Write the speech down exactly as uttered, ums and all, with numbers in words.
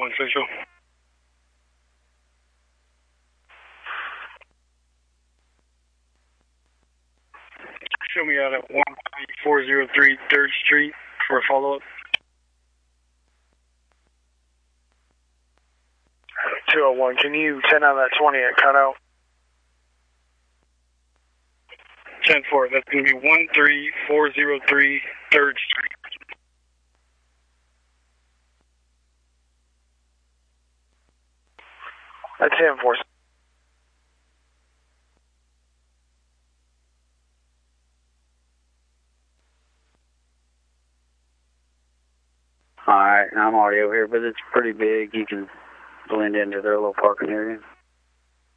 one Central. Show me out at one four zero three third Street for a follow-up. two oh one, can you ten out that twenty at cutout? ten four, that's going to be one three four zero three third Street. That's ten four. Alright, I'm already over here, but it's pretty big. You can blend into their little parking area.